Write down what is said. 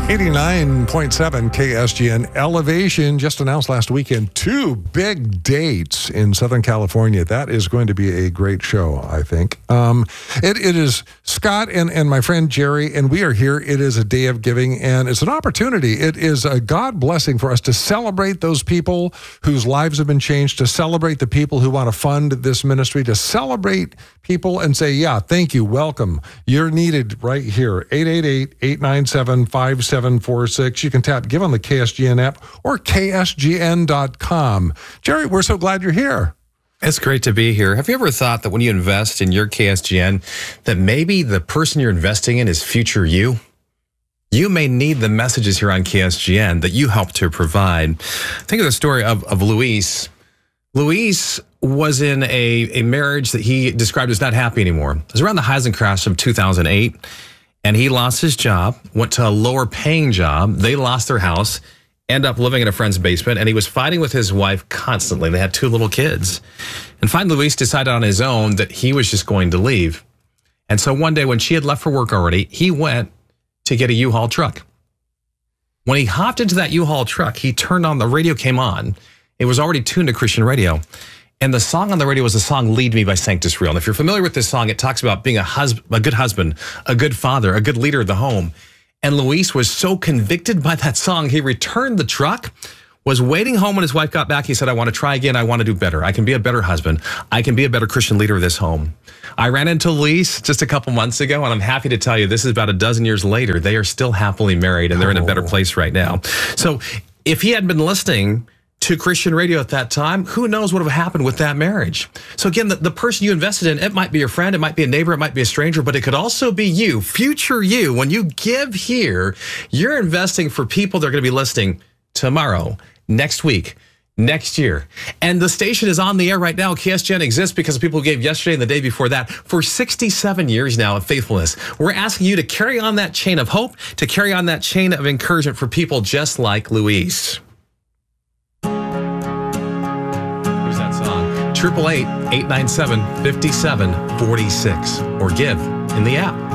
89.7 KSGN Elevation just announced last weekend 2 big dates in Southern California. That is going to be a great show, I think. It is Scott and my friend Jerry, and we are here. It is a day of giving, and it's an opportunity. It is a God blessing for us to celebrate those people whose lives have been changed, to celebrate the people who want to fund this ministry, to celebrate people and say, yeah, thank you, welcome. You're needed right here. 888-897-5746. You can give on the KSGN app or ksgn.com. Jerry, we're so glad you're here. It's great to be here. Have you ever thought that when you invest in your KSGN, that maybe the person you're investing in is future you? You may need the messages here on KSGN that you help to provide. Think of the story of Luis. Luis was in a marriage that he described as not happy anymore. It was around the housing crash of 2008. And he lost his job, went to a lower paying job. They lost their house, ended up living in a friend's basement, and he was fighting with his wife constantly. They had 2 little kids. And finally, Luis decided on his own that he was just going to leave. And so one day when she had left for work already, he went to get a U-Haul truck. When he hopped into that U-Haul truck, he turned on, the radio came on. It was already tuned to Christian radio. And the song on the radio was the song Lead Me by Sanctus Real. And if you're familiar with this song, it talks about being a good husband, a good father, a good leader of the home. And Luis was so convicted by that song, he returned the truck, was waiting home when his wife got back. He said, I want to try again. I want to do better. I can be a better husband. I can be a better Christian leader of this home. I ran into Luis just a couple months ago, and I'm happy to tell you this is about a dozen years later. They are still happily married, and they're in a better place right now. So if he had been listening to Christian radio at that time, who knows what would have happened with that marriage? So again, the person you invested in, it might be your friend, it might be a neighbor, it might be a stranger, but it could also be you, future you. When you give here, you're investing for people that are going to be listening tomorrow, next week, next year. And the station is on the air right now. KSGN exists because of people who gave yesterday and the day before that for 67 years now of faithfulness. We're asking you to carry on that chain of hope, to carry on that chain of encouragement for people just like Luis. 888-897-5746 or give in the app.